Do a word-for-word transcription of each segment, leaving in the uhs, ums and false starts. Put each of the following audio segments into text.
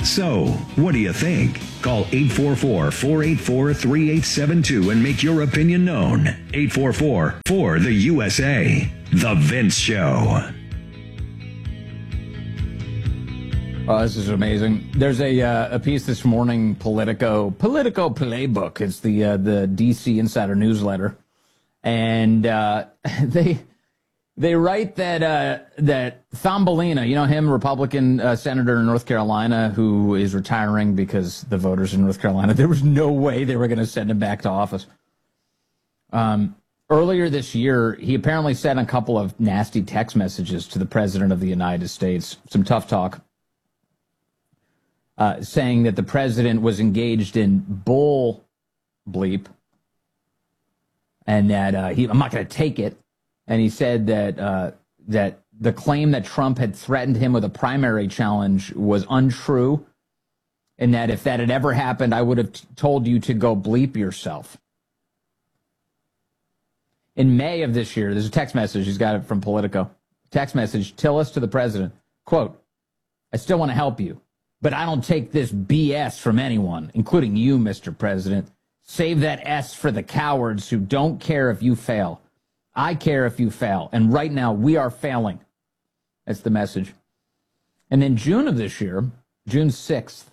So, what do you think? Call eight four four, four eight four, three eight seven two and make your opinion known. eight four four, four the U S A. The Vince Show. Oh, this is amazing. There's a uh, a piece this morning, Politico, Politico Playbook. It's the uh, the D C Insider newsletter, and uh, they they write that uh, that Thumbelina, you know him, Republican uh, senator in North Carolina, who is retiring because the voters in North Carolina, there was no way they were going to send him back to office. Um, earlier this year, he apparently sent a couple of nasty text messages to the president of the United States, some tough talk. Uh, saying that the president was engaged in bull bleep and that uh, he, I'm not going to take it. And he said that uh, that the claim that Trump had threatened him with a primary challenge was untrue, and that if that had ever happened, I would have t- told you to go bleep yourself. In May of this year, there's a text message. He's got it from Politico. Text message, Tillis to the president. Quote, I still want to help you, but I don't take this B S from anyone, including you, Mister President. Save that S for the cowards who don't care if you fail. I care if you fail. And right now, we are failing. That's the message. And then June of this year, June sixth,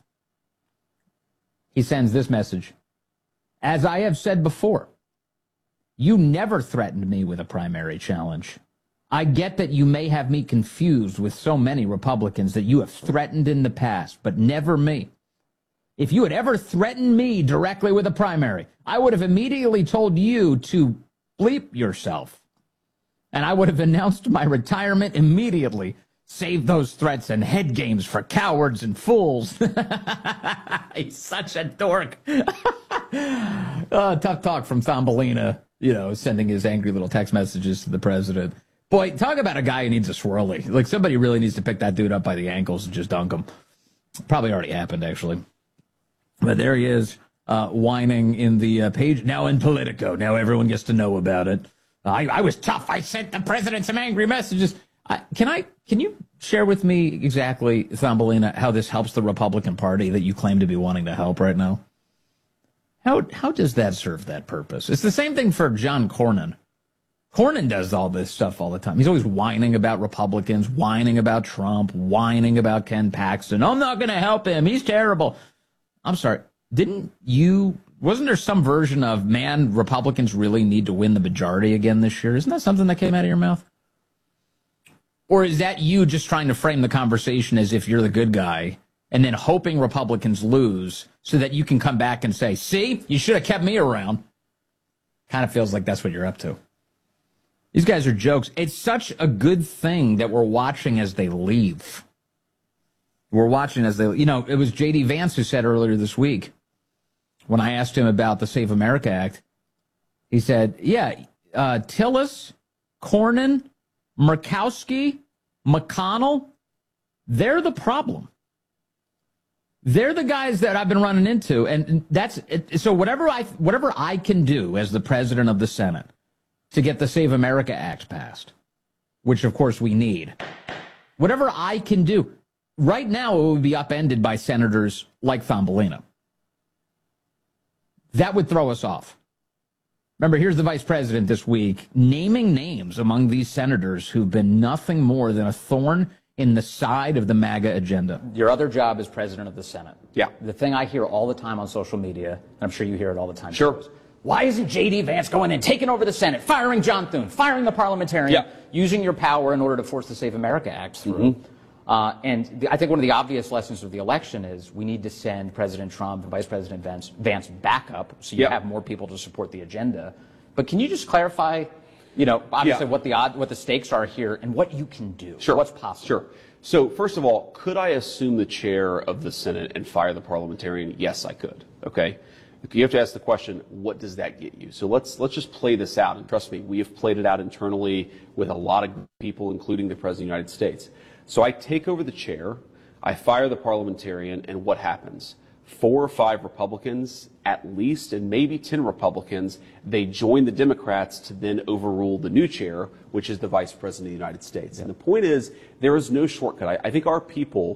he sends this message. As I have said before, you never threatened me with a primary challenge. I get that you may have me confused with so many Republicans that you have threatened in the past, but never me. If you had ever threatened me directly with a primary, I would have immediately told you to bleep yourself. And I would have announced my retirement immediately. Save those threats and head games for cowards and fools. He's such a dork. Oh, tough talk from Thumbelina, you know, sending his angry little text messages to the president. Boy, talk about a guy who needs a swirly. Like, somebody really needs to pick that dude up by the ankles and just dunk him. Probably already happened, actually. But there he is, uh, whining in the uh, page. Now in Politico. Now everyone gets to know about it. I, I was tough. I sent the president some angry messages. I, can I? Can you share with me exactly, Thumbelina, how this helps the Republican Party that you claim to be wanting to help right now? How how does that serve that purpose? It's the same thing for John Cornyn. Cornyn does all this stuff all the time. He's always whining about Republicans, whining about Trump, whining about Ken Paxton. I'm not going to help him. He's terrible. I'm sorry. Didn't you, wasn't there some version of, man, Republicans really need to win the majority again this year? Isn't that something that came out of your mouth? Or is that you just trying to frame the conversation as if you're the good guy and then hoping Republicans lose so that you can come back and say, see, you should have kept me around? Kind of feels like that's what you're up to. These guys are jokes. It's such a good thing that we're watching as they leave. We're watching as they, you know, it was J D Vance who said earlier this week, when I asked him about the Save America Act, he said, yeah, uh, Tillis, Cornyn, Murkowski, McConnell, they're the problem. They're the guys that I've been running into. And that's it. So whatever I, whatever I can do as the president of the Senate to get the Save America Act passed, which of course we need, whatever I can do, right now it would be upended by senators like Thumbelina. That would throw us off. Remember, here's the vice president this week naming names among these senators who've been nothing more than a thorn in the side of the MAGA agenda. Your other job is president of the Senate. Yeah. The thing I hear all the time on social media, and I'm sure you hear it all the time. Sure. Is, why isn't J D Vance going and taking over the Senate, firing John Thune, firing the parliamentarian, yeah. using your power in order to force the Save America Act through? Mm-hmm. Uh, and the, I think one of the obvious lessons of the election is we need to send President Trump and Vice President Vance, Vance back up so you yep. have more people to support the agenda. But can you just clarify, you know, obviously yeah. what the odd, what the stakes are here and what you can do? Sure. What's possible? Sure. So first of all, could I assume the chair of the Senate and fire the parliamentarian? Yes, I could. Okay. You have to ask the question, what does that get you? So let's let's just play this out. And trust me, we have played it out internally with a lot of people, including the President of the United States. So I take over the chair, I fire the parliamentarian, and what happens? Four or five Republicans, at least, and maybe ten Republicans, they join the Democrats to then overrule the new chair, which is the Vice President of the United States. Yeah. And the point is, there is no shortcut. I, I think our people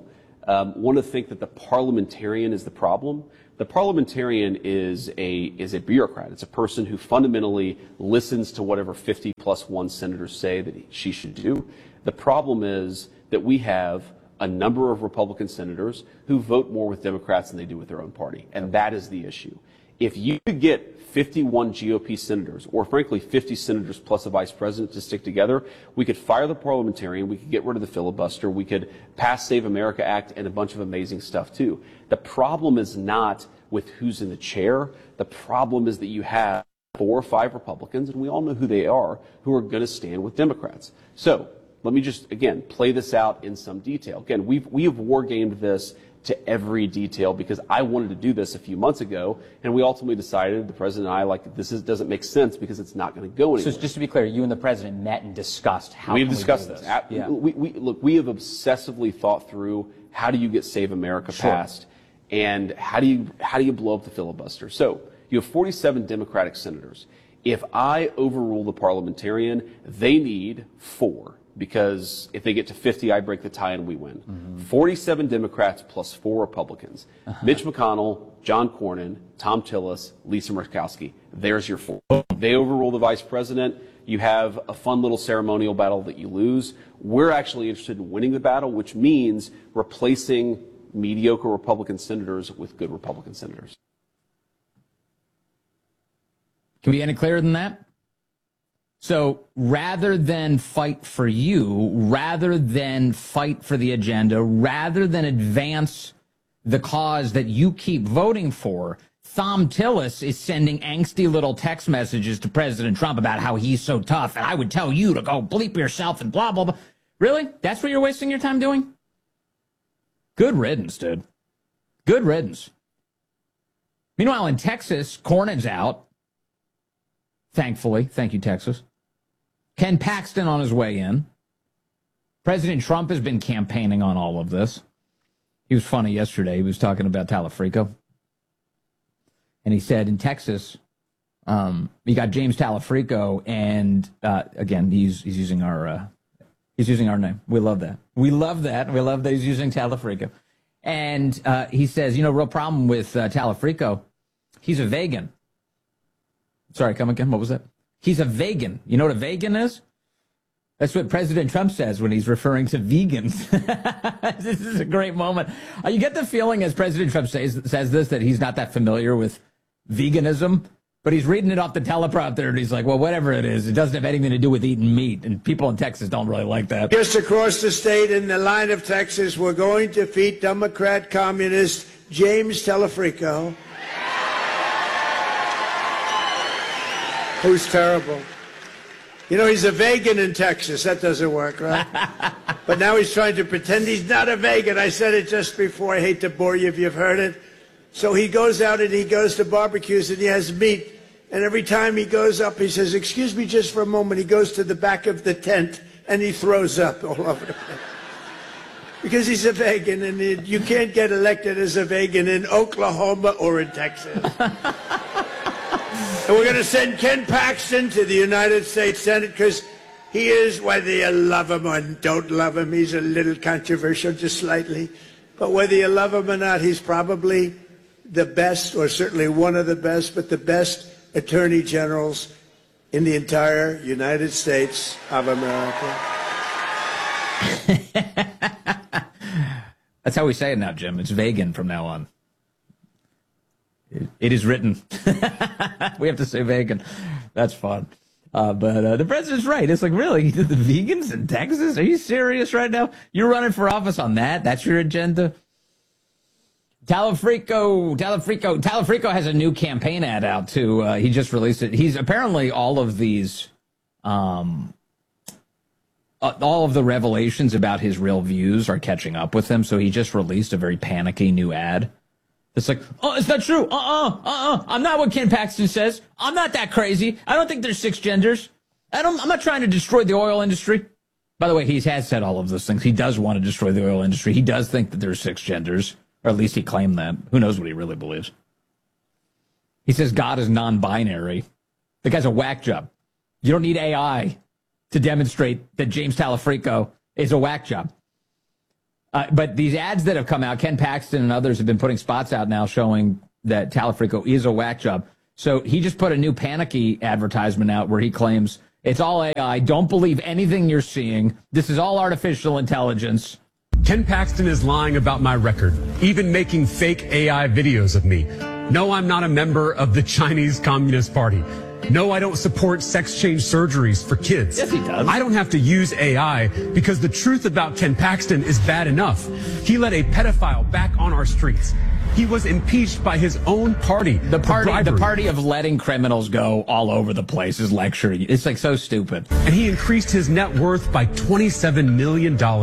um, want to think that the parliamentarian is the problem. The parliamentarian is a is a bureaucrat. It's a person who fundamentally listens to whatever fifty plus one senators say that he, she should do. The problem is that we have a number of Republican senators who vote more with Democrats than they do with their own party, and that is the issue. If you could get fifty-one G O P senators, or frankly fifty senators plus a vice president to stick together, we could fire the parliamentarian, we could get rid of the filibuster, we could pass Save America Act and a bunch of amazing stuff too. The problem is not with who's in the chair. The problem is that you have four or five Republicans, and we all know who they are, who are going to stand with Democrats. So let me just, again, play this out in some detail. Again, we've, we have war gamed this to every detail because I wanted to do this a few months ago, and we ultimately decided, the president and I, like, this is, doesn't make sense because it's not going to go anywhere. So just to be clear, you and the president met and discussed how We've can discussed we do this. this. Yeah. We, we, look, we have obsessively thought through how do you get Save America Sure. passed, and how do you how do you blow up the filibuster. So you have forty-seven Democratic senators. If I overrule the parliamentarian, they need four. Because if they get to fifty, I break the tie and we win. Mm-hmm. forty-seven Democrats plus four Republicans. Uh-huh. Mitch McConnell, John Cornyn, Tom Tillis, Lisa Murkowski. There's your four. They overrule the vice president. You have a fun little ceremonial battle that you lose. We're actually interested in winning the battle, which means replacing mediocre Republican senators with good Republican senators. Can we be any clearer than that? So rather than fight for you, rather than fight for the agenda, rather than advance the cause that you keep voting for, Thom Tillis is sending angsty little text messages to President Trump about how he's so tough, and I would tell you to go bleep yourself and blah, blah, blah. Really? That's what you're wasting your time doing? Good riddance, dude. Good riddance. Meanwhile, in Texas, Cornyn's out. Thankfully. Thank you, Texas. Ken Paxton on his way in. President Trump has been campaigning on all of this. He was funny yesterday. He was talking about Talafrico. And he said in Texas, um, you got James Talafrico, and uh, again, he's he's using our uh, he's using our name. We love that. We love that. We love that he's using Talafrico. And uh, he says, you know, real problem with uh, Talafrico, he's a vegan. Sorry, come again. What was that? He's a vegan. You know what a vegan is? That's what President Trump says when he's referring to vegans. This is a great moment. Uh, you get the feeling as President Trump says, says this that he's not that familiar with veganism, but he's reading it off the teleprompter and he's like, well, whatever it is, it doesn't have anything to do with eating meat. And people in Texas don't really like that. Just across the state in the line of Texas, we're going to defeat Democrat communist James Talafrico. Who's terrible. You know, he's a vegan in Texas. That doesn't work, right? But now he's trying to pretend he's not a vegan. I said it just before. I hate to bore you if you've heard it. So he goes out and he goes to barbecues and he has meat. And every time he goes up, he says, excuse me just for a moment. He goes to the back of the tent and he throws up all over the place. Because he's a vegan, and you can't get elected as a vegan in Oklahoma or in Texas. And we're going to send Ken Paxton to the United States Senate because he is, whether you love him or don't love him, he's a little controversial, just slightly. But whether you love him or not, he's probably the best, or certainly one of the best, but the best attorney generals in the entire United States of America. That's how we say it now, Jim. It's vegan from now on. It, it is written. We have to say vegan. That's fun. Uh, but uh, the president's right. It's like, really? The vegans in Texas? Are you serious right now? You're running for office on that? That's your agenda? Talafrico, Talafrico, Talafrico has a new campaign ad out, too. Uh, he just released it. He's apparently all of these, um, uh, all of the revelations about his real views are catching up with him. So he just released a very panicky new ad. It's like, oh, it's not true. Uh-uh, uh-uh. I'm not what Ken Paxton says. I'm not that crazy. I don't think there's six genders. I don't, I'm not trying to destroy the oil industry. By the way, he has said all of those things. He does want to destroy the oil industry. He does think that there's six genders, or at least he claimed that. Who knows what he really believes? He says God is non-binary. The guy's a whack job. You don't need A I to demonstrate that James Talafrico is a whack job. Uh, but these ads that have come out, Ken Paxton and others have been putting spots out now showing that Talafrico is a whack job. So he just put a new panicky advertisement out where he claims it's all A I. Don't believe anything you're seeing. This is all artificial intelligence. Ken Paxton is lying about my record, even making fake A I videos of me. No, I'm not a member of the Chinese Communist Party. No, I don't support sex change surgeries for kids. Yes, he does. I don't have to use A I because the truth about Ken Paxton is bad enough. He let a pedophile back on our streets. He was impeached by his own party. The party, the party of letting criminals go all over the place is lecturing. It's like so stupid. And he increased his net worth by twenty-seven million dollars.